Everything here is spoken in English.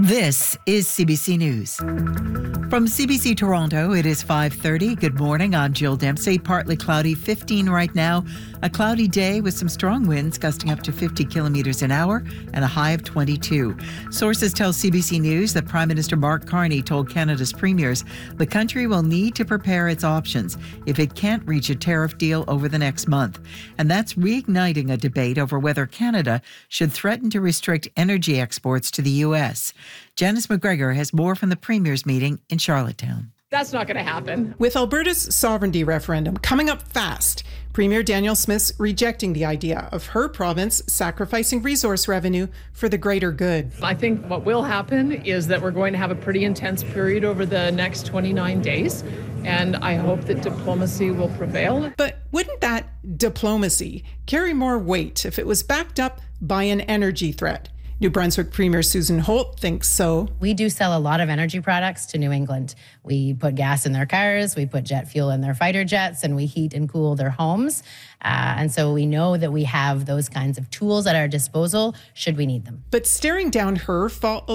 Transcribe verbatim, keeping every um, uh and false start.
This is C B C News. From C B C Toronto, it is five thirty. Good morning, I'm Jill Dempsey. Partly cloudy, fifteen right now. A cloudy day with some strong winds gusting up to fifty kilometres an hour and a high of twenty-two. Sources tell C B C News that Prime Minister Mark Carney told Canada's premiers the country will need to prepare its options if it can't reach a tariff deal over the next month. And that's reigniting a debate over whether Canada should threaten to restrict energy exports to the U S. Janice McGregor has more from the Premier's meeting in Charlottetown. That's not going to happen. With Alberta's sovereignty referendum coming up fast, Premier Danielle Smith's rejecting the idea of her province sacrificing resource revenue for the greater good. I think what will happen is that we're going to have a pretty intense period over the next twenty-nine days, and I hope that diplomacy will prevail. But wouldn't that diplomacy carry more weight if it was backed up by an energy threat? New Brunswick Premier Susan Holt thinks so. We do sell a lot of energy products to New England. We put gas in their cars, we put jet fuel in their fighter jets, and we heat and cool their homes. Uh, and so we know that we have those kinds of tools at our disposal should we need them. But staring down her fault